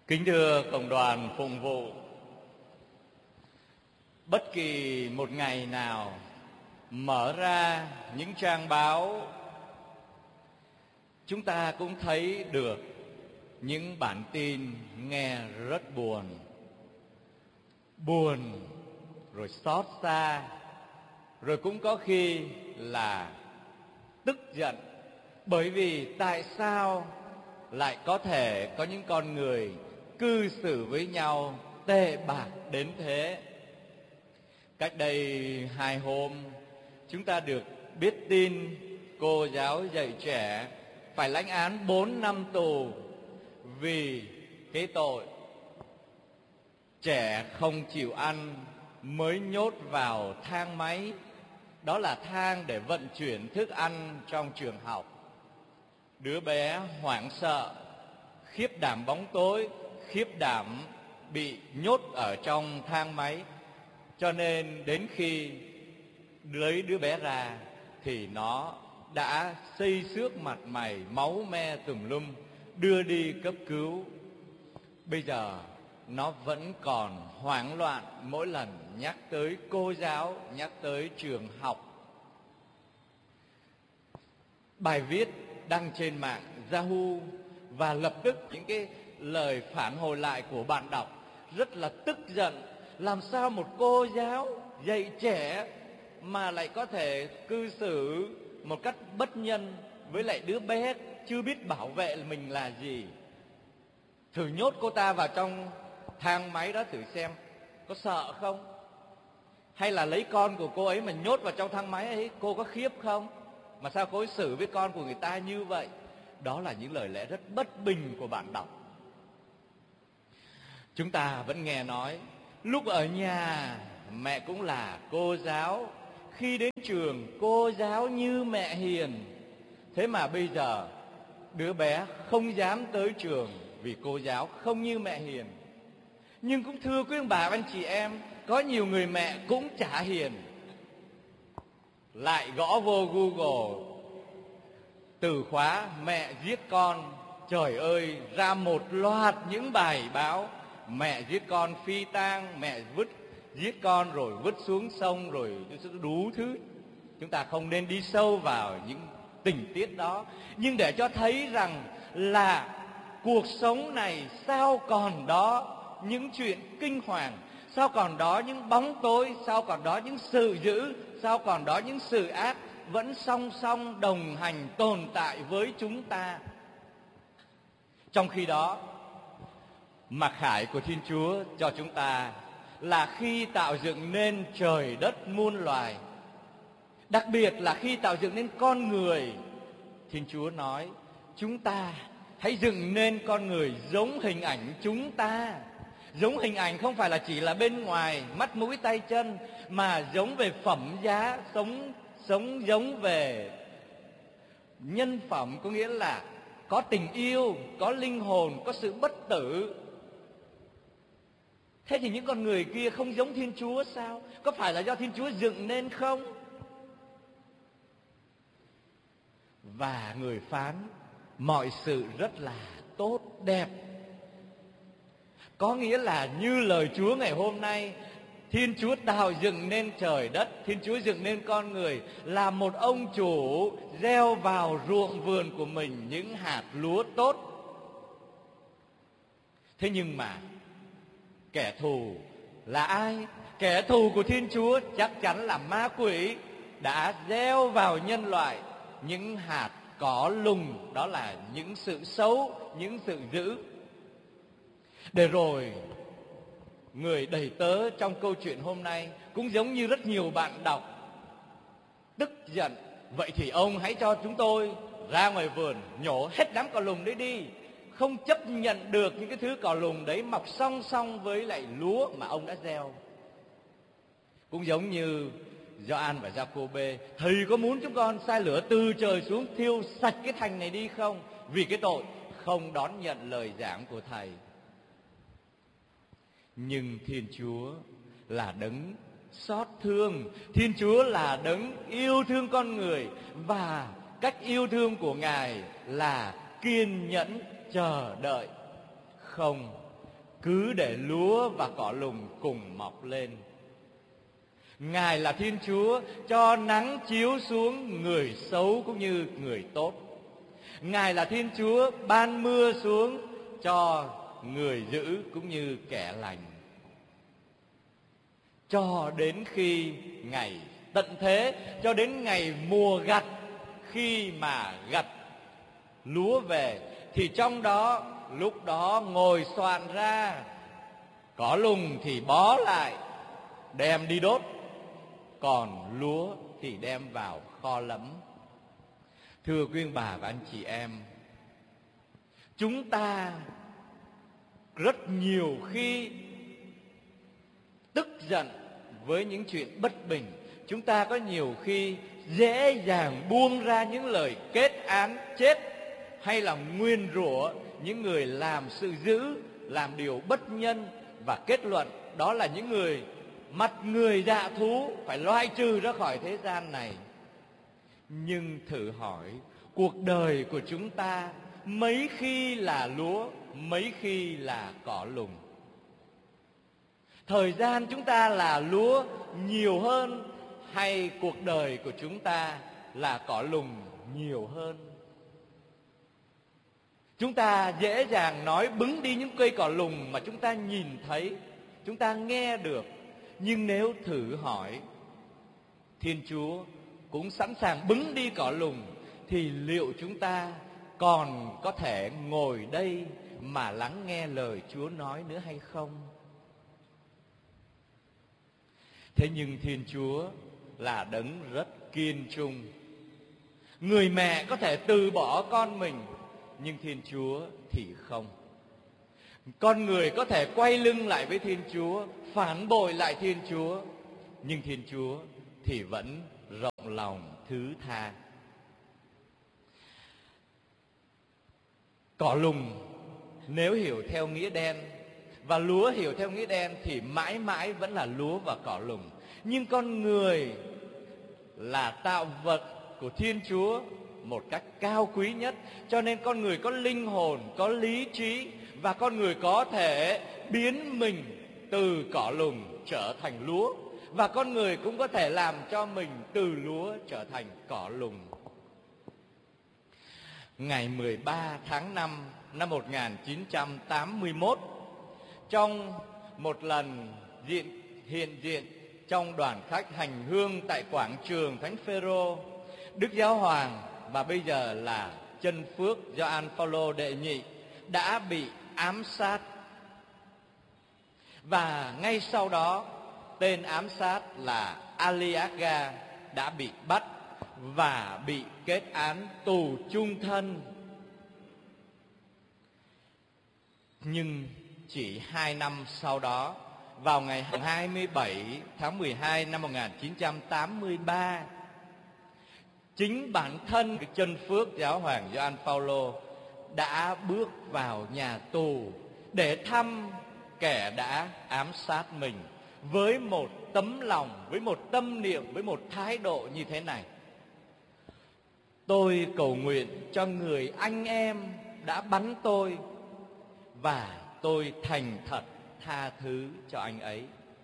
Kính thưa cộng đoàn phụng vụ, bất kỳ một ngày nào mở ra những trang báo, chúng ta cũng thấy được những bản tin nghe rất buồn. Buồn, rồi xót xa, rồi cũng có khi là tức giận. Bởi vì tại sao lại có thể có những con người cư xử với nhau tệ bạc đến thế? Cách đây 2 hôm, chúng ta được biết tin cô giáo dạy trẻ phải lãnh án 4 năm tù vì cái tội trẻ không chịu ăn mới nhốt vào thang máy. Đó là thang để vận chuyển thức ăn trong trường học. Đứa bé hoảng sợ, khiếp đảm bóng tối, khiếp đảm bị nhốt ở trong thang máy. Cho nên đến khi lấy đứa bé ra thì nó đã xây xước mặt mày, máu me tùm lum, đưa đi cấp cứu. Bây giờ nó vẫn còn hoảng loạn mỗi lần nhắc tới cô giáo, nhắc tới trường học. Bài viết đăng trên mạng Yahoo và lập tức những cái lời phản hồi lại của bạn đọc rất là tức giận. Làm sao một cô giáo dạy trẻ mà lại có thể cư xử một cách bất nhân với lại đứa bé chưa biết bảo vệ mình là gì? Thử nhốt cô ta vào trong thang máy đó thử xem, có sợ không? Hay là lấy con của cô ấy mà nhốt vào trong thang máy ấy, cô có khiếp không? Mà sao cô ấy xử với con của người ta như vậy? Đó là những lời lẽ rất bất bình của bạn đọc. Chúng ta vẫn nghe nói, lúc ở nhà mẹ cũng là cô giáo, khi đến trường cô giáo như mẹ hiền. Thế mà bây giờ đứa bé không dám tới trường vì cô giáo không như mẹ hiền. Nhưng cũng thưa quý ông bà anh chị em, có nhiều người mẹ cũng chả hiền. Lại gõ vô Google từ khóa mẹ giết con, trời ơi, ra một loạt những bài báo. Mẹ giết con phi tang, mẹ giết con rồi vứt xuống sông, rồi đủ thứ. Chúng ta không nên đi sâu vào những tình tiết đó, nhưng để cho thấy rằng là cuộc sống này sao còn đó những chuyện kinh hoàng, sao còn đó những bóng tối, sao còn đó những sự dữ, sao còn đó những sự ác vẫn song song đồng hành tồn tại với chúng ta. Trong khi đó, mặc khải của Thiên Chúa cho chúng ta là khi tạo dựng nên trời đất muôn loài, đặc biệt là khi tạo dựng nên con người, Thiên Chúa nói chúng ta hãy dựng nên con người giống hình ảnh chúng ta. Giống hình ảnh không phải là chỉ là bên ngoài, mắt mũi tay chân, mà giống về phẩm giá, sống giống về nhân phẩm, có nghĩa là có tình yêu, có linh hồn, có sự bất tử. Thế thì những con người kia không giống Thiên Chúa sao? Có phải là do Thiên Chúa dựng nên không? Và người phán mọi sự rất là tốt đẹp. Có nghĩa là như lời Chúa ngày hôm nay, Thiên Chúa tạo dựng nên trời đất, Thiên Chúa dựng nên con người là một ông chủ gieo vào ruộng vườn của mình những hạt lúa tốt. Thế nhưng mà kẻ thù là ai? Kẻ thù của Thiên Chúa chắc chắn là ma quỷ đã gieo vào nhân loại những hạt cỏ lùng, đó là những sự xấu, những sự dữ. Để rồi người đầy tớ trong câu chuyện hôm nay cũng giống như rất nhiều bạn đọc, tức giận. Vậy thì ông hãy cho chúng tôi ra ngoài vườn nhổ hết đám cỏ lùng đấy đi. Không chấp nhận được những cái thứ cỏ lùng đấy mọc song song với lại lúa mà ông đã gieo. Cũng giống như Gioan và Giacôbê, thầy có muốn chúng con sai lửa từ trời xuống thiêu sạch cái thành này đi không? Vì cái tội không đón nhận lời giảng của thầy. Nhưng Thiên Chúa là đấng xót thương, Thiên Chúa là đấng yêu thương con người, và cách yêu thương của Ngài là kiên nhẫn chờ đợi, không cứ để lúa và cỏ lùng cùng mọc lên. Ngài là Thiên Chúa cho nắng chiếu xuống người xấu cũng như người tốt. Ngài là Thiên Chúa ban mưa xuống cho người dữ cũng như kẻ lành. Cho đến khi ngày tận thế, cho đến ngày mùa gặt, khi mà gặt lúa về, thì trong đó lúc đó ngồi soạn ra, cỏ lùng thì bó lại đem đi đốt, còn lúa thì đem vào kho lẫm. Thưa quý ông bà và anh chị em, chúng ta rất nhiều khi tức giận với những chuyện bất bình. Chúng ta có nhiều khi dễ dàng buông ra những lời kết án chết, hay là nguyền rủa những người làm sự dữ, làm điều bất nhân, và kết luận đó là những người mặt người dạ thú, phải loại trừ ra khỏi thế gian này. Nhưng thử hỏi, cuộc đời của chúng ta mấy khi là lúa, mấy khi là cỏ lùng? Thời gian chúng ta là lúa nhiều hơn, hay cuộc đời của chúng ta là cỏ lùng nhiều hơn? Chúng ta dễ dàng nói bứng đi những cây cỏ lùng mà chúng ta nhìn thấy, chúng ta nghe được. Nhưng nếu thử hỏi, Thiên Chúa cũng sẵn sàng bứng đi cỏ lùng, thì liệu chúng ta còn có thể ngồi đây mà lắng nghe lời Chúa nói nữa hay không? Thế nhưng Thiên Chúa là đấng rất kiên trung. Người mẹ có thể từ bỏ con mình, nhưng Thiên Chúa thì không. Con người có thể quay lưng lại với Thiên Chúa, phản bội lại Thiên Chúa, nhưng Thiên Chúa thì vẫn rộng lòng thứ tha. Cỏ lùng nếu hiểu theo nghĩa đen và lúa hiểu theo nghĩa đen thì mãi mãi vẫn là lúa và cỏ lùng. Nhưng con người là tạo vật của Thiên Chúa một cách cao quý nhất, cho nên con người có linh hồn, có lý trí, và con người có thể biến mình từ cỏ lùng trở thành lúa, và con người cũng có thể làm cho mình từ lúa trở thành cỏ lùng. Ngày 13 tháng 5 năm 1981, trong một lần hiện diện trong đoàn khách hành hương tại quảng trường Thánh Phêrô, Đức Giáo Hoàng và bây giờ là Chân Phước Gioan Phaolô đệ nhị đã bị ám sát. Và ngay sau đó, tên ám sát là Ali Aga đã bị bắt và bị kết án tù chung thân. Nhưng chỉ 2 năm sau đó, vào ngày 27 tháng 12 năm 1983, chính bản thân Chân Phước Giáo hoàng Gioan Phaolô đã bước vào nhà tù để thăm kẻ đã ám sát mình, với một tấm lòng, với một tâm niệm, với một thái độ như thế này: tôi cầu nguyện cho người anh em đã bắn tôi, và tôi thành thật tha thứ cho anh ấy.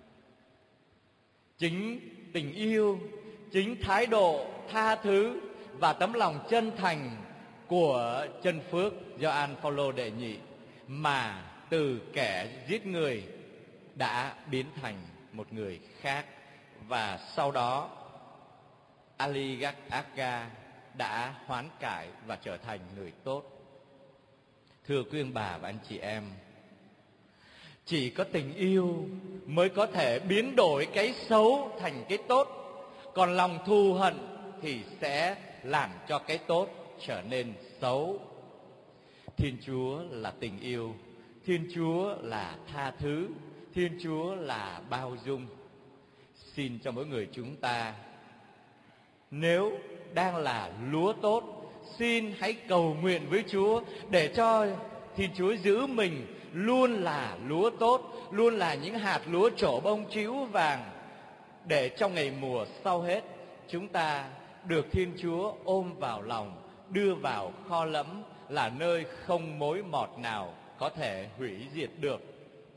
Chính tình yêu, chính thái độ tha thứ và tấm lòng chân thành của Chân Phước Gioan Phaolô đệ nhị mà từ kẻ giết người đã biến thành một người khác. Và sau đó Ali Aga đã hoán cải và trở thành người tốt. Thưa quý ông bà và anh chị em, chỉ có tình yêu mới có thể biến đổi cái xấu thành cái tốt, còn lòng thù hận thì sẽ làm cho cái tốt trở nên xấu. Thiên Chúa là tình yêu, Thiên Chúa là tha thứ, Thiên Chúa là bao dung. Xin cho mỗi người chúng ta, nếu đang là lúa tốt, xin hãy cầu nguyện với Chúa để cho Thiên Chúa giữ mình luôn là lúa tốt, luôn là những hạt lúa trổ bông trĩu vàng, để trong ngày mùa sau hết chúng ta được Thiên Chúa ôm vào lòng, đưa vào kho lẫm, là nơi không mối mọt nào có thể hủy diệt được.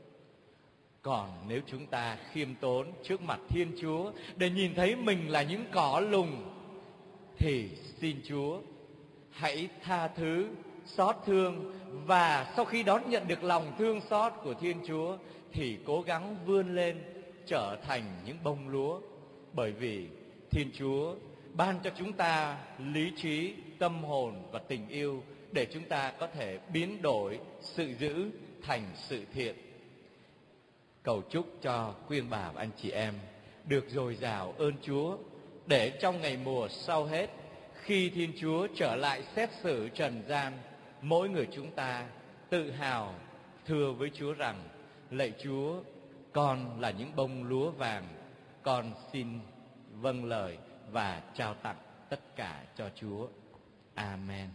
Còn nếu chúng ta khiêm tốn trước mặt Thiên Chúa để nhìn thấy mình là những cỏ lùng, thì xin Chúa hãy tha thứ, xót thương, và sau khi đón nhận được lòng thương xót của Thiên Chúa thì cố gắng vươn lên trở thành những bông lúa. Bởi vì Thiên Chúa ban cho chúng ta lý trí, tâm hồn và tình yêu để chúng ta có thể biến đổi sự dữ thành sự thiện. Cầu chúc cho quý ông bà và anh chị em được dồi dào ơn Chúa, để trong ngày mùa sau hết, khi Thiên Chúa trở lại xét xử trần gian, mỗi người chúng ta tự hào thưa với Chúa rằng: lạy Chúa, con là những bông lúa vàng, con xin vâng lời và trao tặng tất cả cho Chúa. Amen.